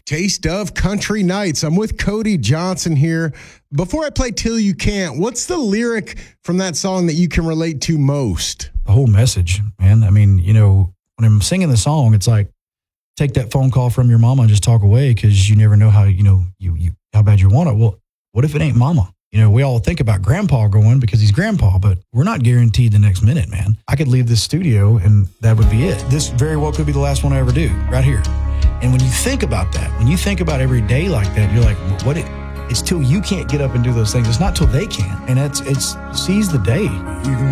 Taste of Country Nights. I'm with Cody Johnson here. Before I play Till You Can't, what's the lyric from that song that you can relate to most? The whole message, man. I mean, you know, when I'm singing the song, it's like, take that phone call from your mama and just talk away because you never know how, you how bad you want it. Well, what if it ain't mama? You know, we all think about grandpa going because he's grandpa, but we're not guaranteed the next minute, man. I could leave this studio and that would be it. This very well could be the last one I ever do, right here. And when you think about that, when you think about every day like that, you're like, it's till you can't get up and do those things. It's not till they can. And it's seize the day.